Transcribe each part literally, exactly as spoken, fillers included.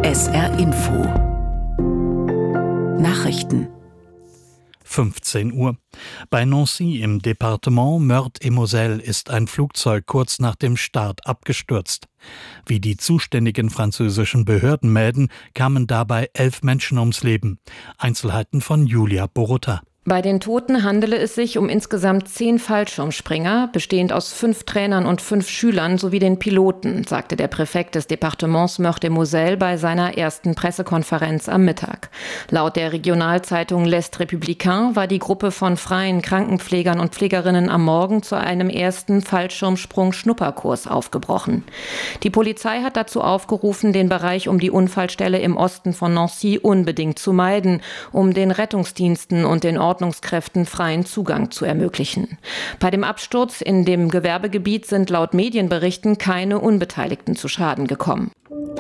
S R Info Nachrichten fünfzehn Uhr. Bei Nancy im Departement Meurthe-et-Moselle ist ein Flugzeug kurz nach dem Start abgestürzt. Wie die zuständigen französischen Behörden melden, kamen dabei elf Menschen ums Leben. Einzelheiten von Julia Borutta. Bei den Toten handele es sich um insgesamt zehn Fallschirmspringer, bestehend aus fünf Trainern und fünf Schülern sowie den Piloten, sagte der Präfekt des Departements Meurthe-et-Moselle bei seiner ersten Pressekonferenz am Mittag. Laut der Regionalzeitung L'Est Républicain war die Gruppe von freien Krankenpflegern und Pflegerinnen am Morgen zu einem ersten Fallschirmsprung-Schnupperkurs aufgebrochen. Die Polizei hat dazu aufgerufen, den Bereich um die Unfallstelle im Osten von Nancy unbedingt zu meiden, um den Rettungsdiensten und den Ordnungskräften freien Zugang zu ermöglichen. Bei dem Absturz in dem Gewerbegebiet sind laut Medienberichten keine Unbeteiligten zu Schaden gekommen.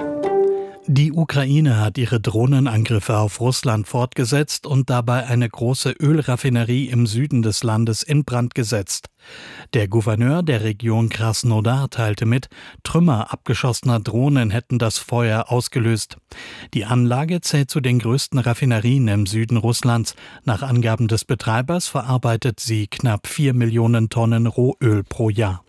Die Ukraine hat ihre Drohnenangriffe auf Russland fortgesetzt und dabei eine große Ölraffinerie im Süden des Landes in Brand gesetzt. Der Gouverneur der Region Krasnodar teilte mit, Trümmer abgeschossener Drohnen hätten das Feuer ausgelöst. Die Anlage zählt zu den größten Raffinerien im Süden Russlands. Nach Angaben des Betreibers verarbeitet sie knapp vier Millionen Tonnen Rohöl pro Jahr.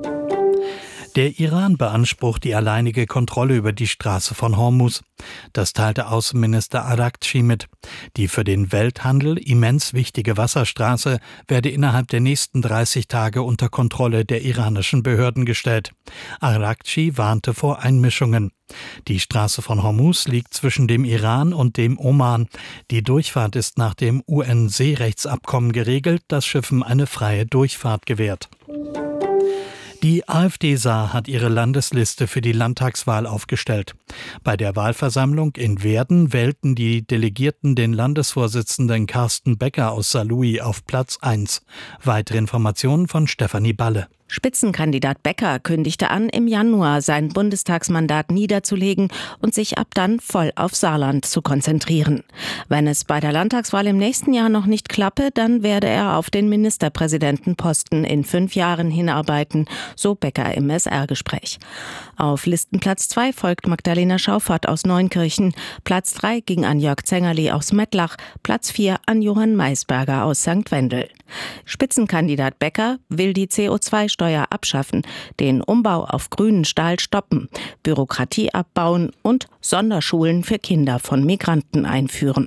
Der Iran beansprucht die alleinige Kontrolle über die Straße von Hormuz. Das teilte Außenminister Araghchi mit. Die für den Welthandel immens wichtige Wasserstraße werde innerhalb der nächsten dreißig Tage unter Kontrolle der iranischen Behörden gestellt. Araghchi warnte vor Einmischungen. Die Straße von Hormuz liegt zwischen dem Iran und dem Oman. Die Durchfahrt ist nach dem U N-Seerechtsabkommen geregelt, das Schiffen eine freie Durchfahrt gewährt. Die AfD-Saar hat ihre Landesliste für die Landtagswahl aufgestellt. Bei der Wahlversammlung in Werden wählten die Delegierten den Landesvorsitzenden Carsten Becker aus Saarlouis auf Platz eins. Weitere Informationen von Stefanie Balle. Spitzenkandidat Becker kündigte an, im Januar sein Bundestagsmandat niederzulegen und sich ab dann voll auf Saarland zu konzentrieren. Wenn es bei der Landtagswahl im nächsten Jahr noch nicht klappe, dann werde er auf den Ministerpräsidentenposten in fünf Jahren hinarbeiten, so Becker im S R-Gespräch. Auf Listenplatz zwei folgt Magdalena Schauffert aus Neunkirchen, Platz drei ging an Jörg Zengerli aus Mettlach, Platz vier an Johann Maisberger aus Sankt Wendel. Spitzenkandidat Becker will die C O zwei Steuer abschaffen, den Umbau auf grünen Stahl stoppen, Bürokratie abbauen und Sonderschulen für Kinder von Migranten einführen.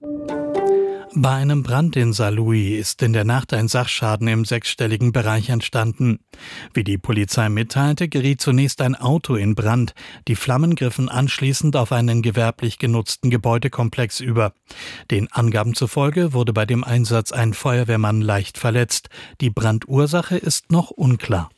Bei einem Brand in Saarlouis ist in der Nacht ein Sachschaden im sechsstelligen Bereich entstanden. Wie die Polizei mitteilte, geriet zunächst ein Auto in Brand. Die Flammen griffen anschließend auf einen gewerblich genutzten Gebäudekomplex über. Den Angaben zufolge wurde bei dem Einsatz ein Feuerwehrmann leicht verletzt. Die Brandursache ist noch unklar.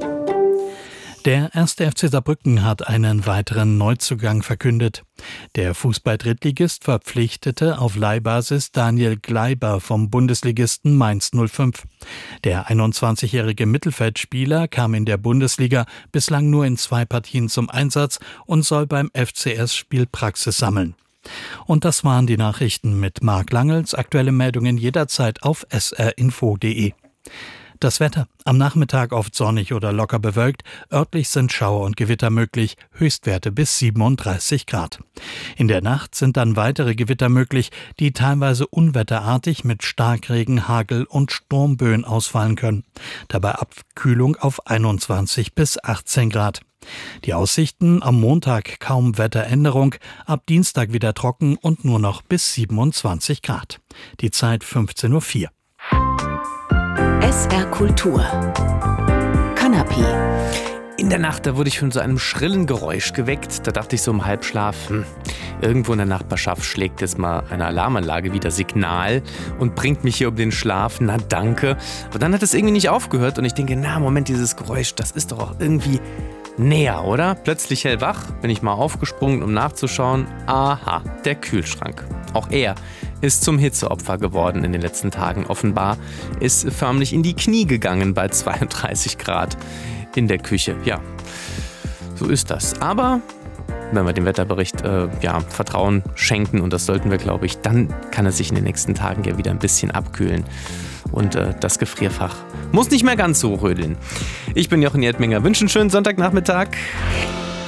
Der erste F C Saarbrücken hat einen weiteren Neuzugang verkündet. Der Fußball-Drittligist verpflichtete auf Leihbasis Daniel Gleiber vom Bundesligisten Mainz null fünf. Der einundzwanzigjährige Mittelfeldspieler kam in der Bundesliga bislang nur in zwei Partien zum Einsatz und soll beim F C S Spielpraxis sammeln. Und das waren die Nachrichten mit Marc Langels. Aktuelle Meldungen jederzeit auf s r info punkt d e. Das Wetter. Am Nachmittag oft sonnig oder locker bewölkt. Örtlich sind Schauer und Gewitter möglich. Höchstwerte bis siebenunddreißig Grad. In der Nacht sind dann weitere Gewitter möglich, die teilweise unwetterartig mit Starkregen, Hagel und Sturmböen ausfallen können. Dabei Abkühlung auf einundzwanzig bis achtzehn Grad. Die Aussichten am Montag kaum Wetteränderung, ab Dienstag wieder trocken und nur noch bis siebenundzwanzig Grad. Die Zeit fünfzehn Uhr vier. S R Kultur Kanapé. In der Nacht, da wurde ich von so einem schrillen Geräusch geweckt. Da dachte ich so im Halbschlaf, hm, irgendwo in der Nachbarschaft schlägt jetzt mal eine Alarmanlage wieder Signal und bringt mich hier um den Schlaf. Na danke. Aber dann hat es irgendwie nicht aufgehört und ich denke, na Moment, dieses Geräusch, das ist doch auch irgendwie näher, oder? Plötzlich hellwach, bin ich mal aufgesprungen, um nachzuschauen. Aha, der Kühlschrank. Auch er ist zum Hitzeopfer geworden in den letzten Tagen. Offenbar ist förmlich in die Knie gegangen bei zweiunddreißig Grad in der Küche. Ja, so ist das. Aber wenn wir dem Wetterbericht äh, ja, Vertrauen schenken, und das sollten wir, glaube ich, dann kann es sich in den nächsten Tagen ja wieder ein bisschen abkühlen. Und äh, das Gefrierfach muss nicht mehr ganz so rödeln. Ich bin Jochen Erdminger, wünsche einen schönen Sonntagnachmittag.